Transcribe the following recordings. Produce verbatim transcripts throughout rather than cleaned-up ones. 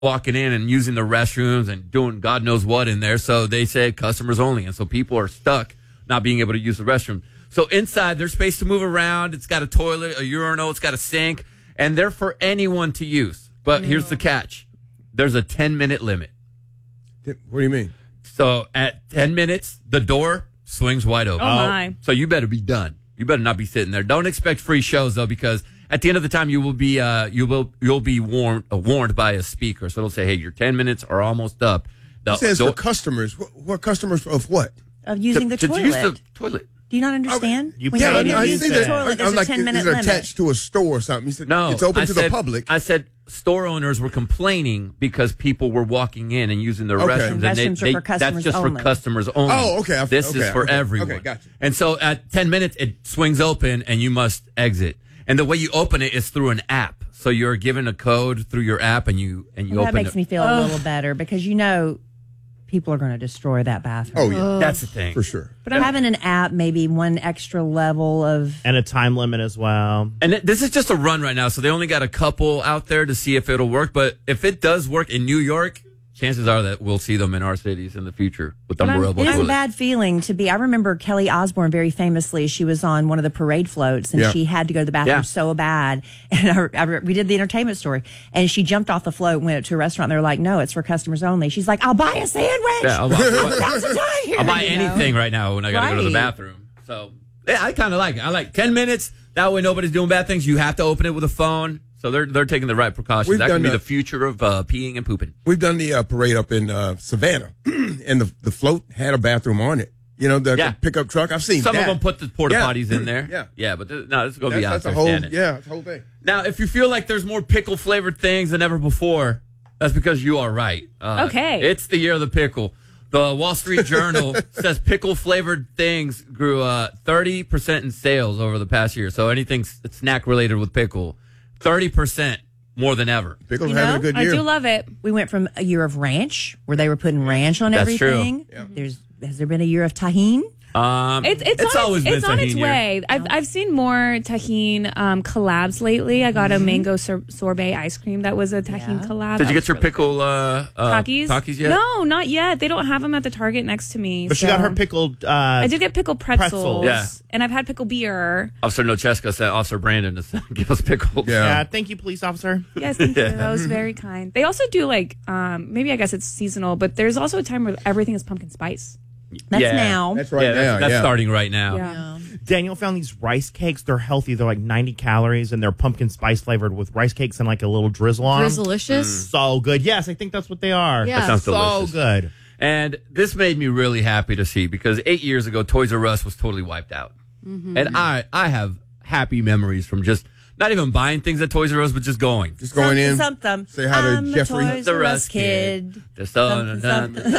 walking in and using the restrooms and doing God knows what in there. So they said customers only. And so people are stuck not being able to use the restroom. So inside, there's space to move around. It's got a toilet, a urinal. It's got a sink. And they're for anyone to use. But here's the catch. There's a ten-minute limit. What do you mean? So at ten minutes, the door swings wide open. Oh, my. So you better be done. You better not be sitting there. Don't expect free shows, though, because at the end of the time, you will be uh, you will you'll be warned uh, warned by a speaker. So it'll say, "Hey, your ten minutes are almost up." The, It says the, for customers. What, what customers of what? Of using to, the to toilet. use the toilet. Do you not understand? You When Yeah, you I- I use see the that. toilet, there's I'm a like, ten-minute is it limit. attached to a store or something? He said, No, it's open I to said, the public. I said store owners were complaining because people were walking in and using their Okay. restrooms. And Restrooms they, are for they, that's customers just only. for customers only. Oh, okay. I- This okay, is for okay. everyone. Okay, gotcha. And so at ten minutes, it swings open and you must exit. And the way you open it is through an app. So you're given a code through your app and you and you Well, that open makes it. me feel a little better because you know people are going to destroy that bathroom. Oh, yeah, That's the thing. for sure. But having an app, maybe one extra level of And a time limit as well. And it- this is just a run right now, so they only got a couple out there to see if it'll work. But if it does work in New York, chances are that we'll see them in our cities in the future with But I'm- unbearable It is a toilets. bad feeling to be. I remember Kelly Osbourne very famously. She was on one of the parade floats, and Yeah. she had to go to the bathroom Yeah. so bad. And I, I, we did the entertainment story, and she jumped off the float, and went up to a restaurant. They're like, "No, it's for customers only." She's like, "I'll buy a sandwich. Yeah, I'll, buy- That's a time here," I'll buy you know? anything right now when I got to go to the Right. bathroom. So yeah, I kind of like it. I like ten minutes. That way nobody's doing bad things. You have to open it with a phone. So they're they're taking the right precautions. We've that could done be that. the future of uh, peeing and pooping. We've done the uh, parade up in uh, Savannah, and the the float had a bathroom on it. You know, the, Yeah. the pickup truck. I've seen Some that. of them put the porta Yeah. potties in there. Yeah. yeah, but th- no, this is gonna be That's, out that's there a whole, standing. yeah, it's a whole thing. Now, if you feel like there's more pickle flavored things than ever before, that's because you are right. Uh, Okay. It's the year of the pickle. The Wall Street Journal says pickle flavored things grew uh, thirty percent in sales over the past year. So anything snack related with pickle, thirty percent more than ever. Pickles You having know, a good I year. do love it. We went from a year of ranch, where they were putting ranch on That's true. everything. There's has there been a year of tahine? Um, It's it's, it's on, always it's, been it's on its tahini year. way. I've I've seen more tahine um, collabs lately. I got a mango sor- sorbet ice cream that was a tahine Yeah. collab. Did That you was get your really pickle uh, uh, Takis? Takis yet? No, not yet. They don't have them at the Target next to me. so- um, Uh, Uh, Oh, But she got her pickled. I did get pickled pretzels. Pretzels. Yeah. And I've had pickled beer. Officer Nocheska sent Officer Brandon to send- give us pickles. Yeah. Yeah, thank you, police officer. Yes, thank you. That was very kind. They also do like, um, maybe I guess it's seasonal, but there's also a time where everything is pumpkin spice. That's Yeah. now. That's right yeah, now. that's, that's yeah. starting right now. Yeah. Daniel found these rice cakes. They're healthy. They're like ninety calories, and they're pumpkin spice flavored with rice cakes and like a little drizzle on 'em. Drizzlicious. So good. Yes, I think that's what they are. Yeah. That sounds so delicious. good. And this made me really happy to see because eight years ago, Toys R Us was totally wiped out. Mm-hmm. And I, I have happy memories from just not even buying things at Toys R Us, but just going. Just going in. Something. Say hi to I'm Jeffrey. A Toys R Us kid. The sun, Something, something.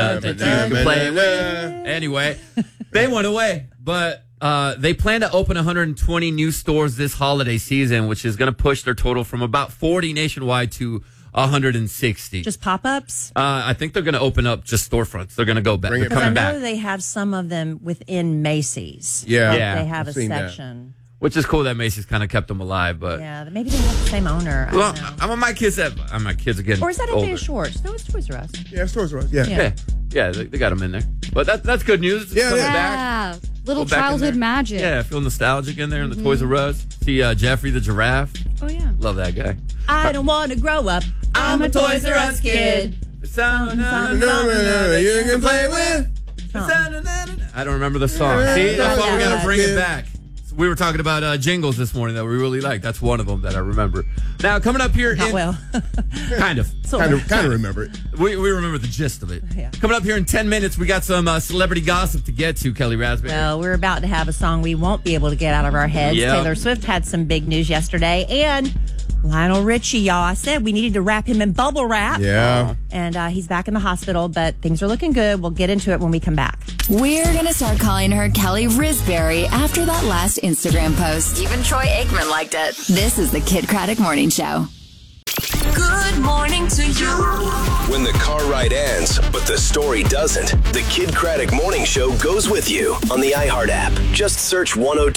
you can play with. Anyway, they went away, but uh, they plan to open one hundred twenty new stores this holiday season, which is going to push their total from about forty nationwide to one hundred sixty. Just pop ups. Uh, I think they're going to open up just storefronts. They're going to go back. Bring They're it Because I coming know back, they have some of them within Macy's. Yeah. Yeah. They have I've a seen that. section. which is cool that Macy's kind of kept them alive. But Yeah, maybe they have the same owner. I well, don't know. I'm on my kids. That I'm my kids again. Or is that older. Isaiah Shorts? No, it's Toys R Us. Yeah, stores are yeah. Yeah. Yeah, yeah, they, they got them in there. But that, that's good news. Yeah, Coming yeah. back. Yeah. Little Go back in childhood there. magic. Yeah, I feel nostalgic in there in the Toys R Us. See uh, Jeffrey the giraffe. Oh, yeah. Love that guy. I don't want to grow up. I'm a Toys R Us kid. No, no, no, you can play with. I don't remember the song. See, that's why we got to bring it back. We were talking about uh, jingles this morning that we really like. That's one of them that I remember. Now, coming up here. Not in, well. Kind of. Kind of, kind of remember it. We, we remember the gist of it. Yeah. Coming up here in ten minutes, we got some uh, celebrity gossip to get to, Kelly Raspberry. Well, we're about to have a song we won't be able to get out of our heads. Yeah. Taylor Swift had some big news yesterday. And Lionel Richie, y'all. I said we needed to wrap him in bubble wrap. Yeah. And uh, he's back in the hospital, but things are looking good. We'll get into it when we come back. We're going to start calling her Kelly Risberry after that last Instagram post. Even Troy Aikman liked it. This is the Kid Craddock Morning Show. Good morning to you. When the car ride ends, but the story doesn't, the Kid Craddock Morning Show goes with you on the iHeart app. Just search one oh two.